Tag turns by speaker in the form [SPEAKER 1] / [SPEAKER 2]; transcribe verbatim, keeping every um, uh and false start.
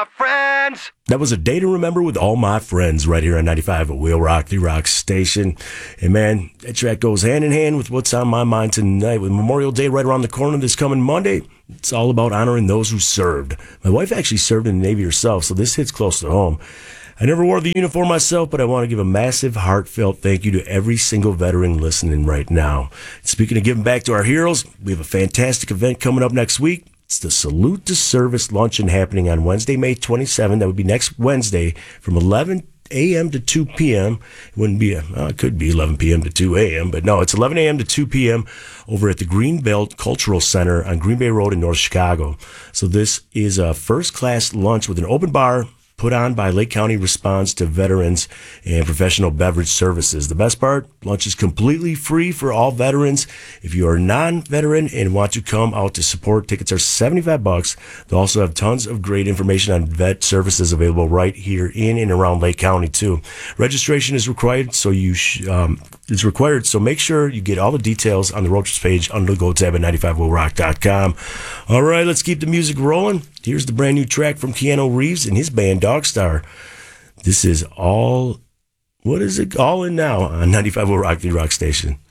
[SPEAKER 1] my friends.
[SPEAKER 2] That was A Day to Remember with All My Friends right here on ninety-five at Wheel Rock, the Rock Station. And man, that track goes hand in hand with what's on my mind tonight. With Memorial Day right around the corner this coming Monday, it's all about honoring those who served. My wife actually served in the Navy herself, so this hits close to home. I never wore the uniform myself, but I want to give a massive, heartfelt thank you to every single veteran listening right now. Speaking of giving back to our heroes, we have a fantastic event coming up next week. It's the Salute to Service Luncheon happening on Wednesday, May twenty-seventh. That would be next Wednesday from eleven a.m. to two p.m. It wouldn't be, a, well, it could be eleven p.m. to two a.m., but no, it's eleven a.m. to two p.m. over at the Greenbelt Cultural Center on Green Bay Road in North Chicago. So this is a first-class lunch with an open bar put on by Lake County Response to Veterans and Professional Beverage Services. The best part, lunch is completely free for all veterans. If you are a non-veteran and want to come out to support, tickets are seventy-five bucks. They'll also have tons of great information on vet services available right here in and around Lake County too. Registration is required, so you sh- um, is required. So make sure you get all the details on the Road Trips page under the Go tab at ninety-five will rock dot com. All right, let's keep the music rolling. Here's the brand new track from Keanu Reeves and his band Dogstar. This is all, what is it? All In Now on ninety-five will rock, the Rock Station.